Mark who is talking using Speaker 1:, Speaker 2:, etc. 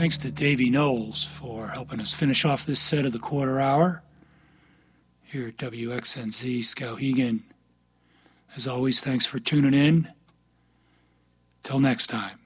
Speaker 1: Thanks to Davey Knowles for helping us finish off this set of the quarter hour here at WXNZ Skowhegan. As always, thanks for tuning in. Till next time.